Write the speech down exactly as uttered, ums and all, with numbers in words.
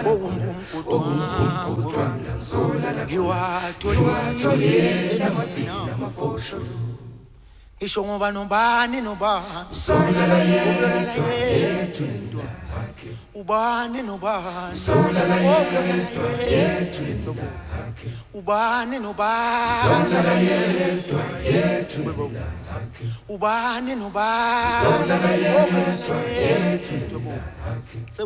Isho ngoba nobani nobani Solala yedwa yethu indwa ubani nobani Solala yedwa yethu indwa ubani nobani Solala yedwa yethu indwa ubani nobani Solala yedwa yethu indwa